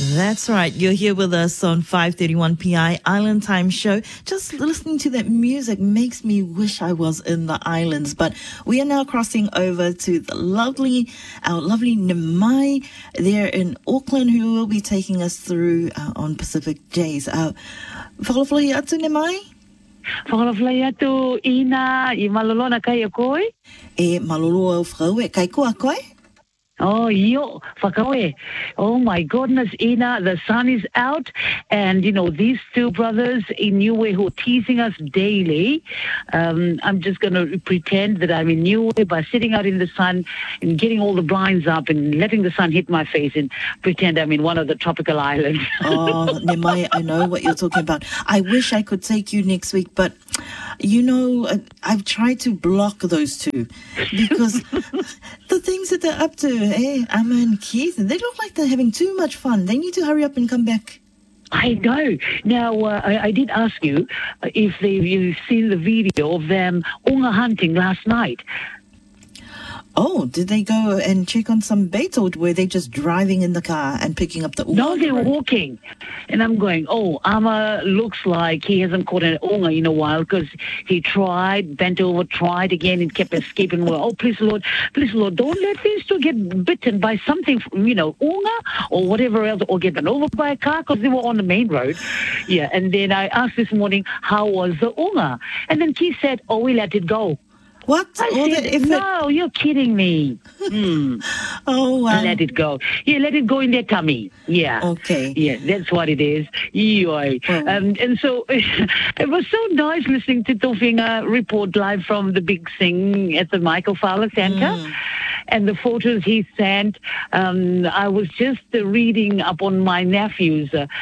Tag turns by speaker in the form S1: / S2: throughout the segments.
S1: That's right. You're here with us on 5:31 PI Island Time Show. Just listening to that music makes me wish I was in the islands. But we are now crossing over to our lovely Nimai there in Auckland, who will be taking us through on Pacific Days. Whakalawhai atu, Nimai?
S2: Whakalawhai atu, Ina, I malolo kai a koe?
S1: E malolo au whakaue, kai kua koe?
S2: Oh, yo, whakaue. Oh, my goodness, Ina, the sun is out. And, these two brothers in Niue who are teasing us daily. I'm just going to pretend that I'm in Niue by sitting out in the sun and getting all the blinds up and letting the sun hit my face and pretend I'm in one of the tropical islands.
S1: Oh, Nimai, I know what you're talking about. I wish I could take you next week, but... I've tried to block those two because the things that they're up to, Amma and Keith, they look like they're having too much fun. They need to hurry up and come back.
S2: I know. Now, I did ask you if you've seen the video of them unga hunting last night.
S1: Oh, did they go and check on some bait, or were they just driving in the car and picking up the unga?
S2: No, they were walking. And I'm going, Amma looks like he hasn't caught an unga in a while because he tried, bent over, tried again and kept escaping. Well, please, Lord, don't let these two get bitten by something, unga or whatever else, or get run over by a car because they were on the main road. Yeah, and then I asked this morning, how was the unga? And then Keith said, we let it go.
S1: What?
S2: I said, no, you're kidding me.
S1: Oh, wow.
S2: Let it go. Yeah, let it go in their tummy. Yeah.
S1: Okay.
S2: Yeah, that's what it is. Yeah. And so it was so nice listening to Tofinga report live from the big thing at the Michael Fowler Center. And the photos he sent, I was just reading up on my nephew's dad's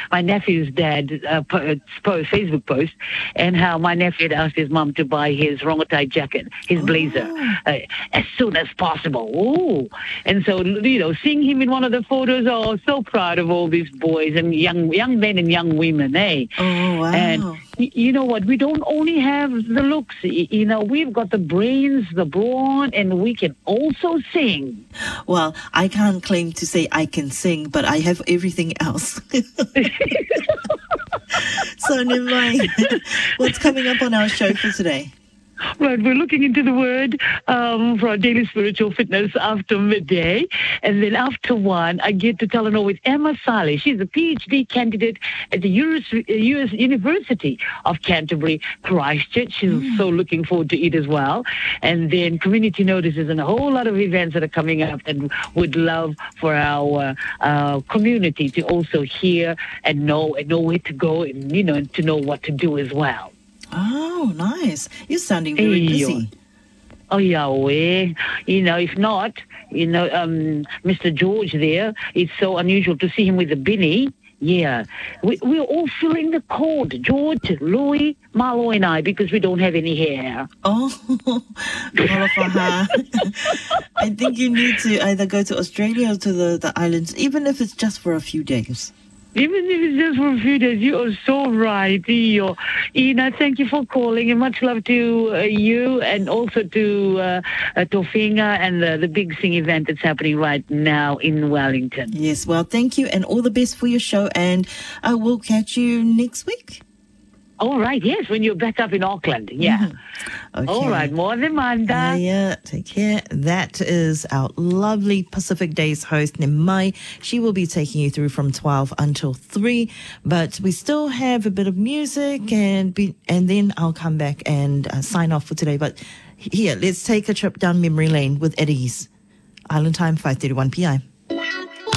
S2: Facebook post, and how my nephew had asked his mum to buy his rongotai jacket, his blazer, as soon as possible. Ooh. And so, seeing him in one of the photos, so proud of all these boys and young men and young women, eh?
S1: Oh, wow.
S2: And you know what? We don't only have the looks, we've got the brains, the brawn, and we can also sing.
S1: Well, I can't claim to say I can sing, but I have everything else. So, Nimai, what's coming up on our show for today?
S2: Right, we're looking into the Word for our daily spiritual fitness after midday. And then after 1, I get to Talanoa with Emma Saleh. She's a PhD candidate at the US University of Canterbury, Christchurch. She's so looking forward to it as well. And then community notices and a whole lot of events that are coming up and would love for our community to also hear and know where to go and, to know what to do as well.
S1: Oh, nice. You're sounding very busy.
S2: Oh, yeah, if not, Mr. George there, it's so unusual to see him with a binny. Yeah, we're all feeling the cold, George, Louis, Marlo and I, because we don't have any hair.
S1: Oh, I think you need to either go to Australia or to the islands, even if it's just for a few days.
S2: Even if it's just for a few days, you are so right. Ina, thank you for calling, and much love to you and also to Tofinga and the Big Sing event that's happening right now in Wellington.
S1: Yes, well, thank you, and all the best for your show, and we'll catch you next week.
S2: All right, yes, when you're back up in Auckland, yeah.
S1: Okay.
S2: All right, more than Manda.
S1: Yeah, take care. That is our lovely Pacific Days host, Nimai. She will be taking you through from 12 until 3, but we still have a bit of music, and then I'll come back and sign off for today. But here, let's take a trip down memory lane with Eddie's Island Time, 5:31 p.m.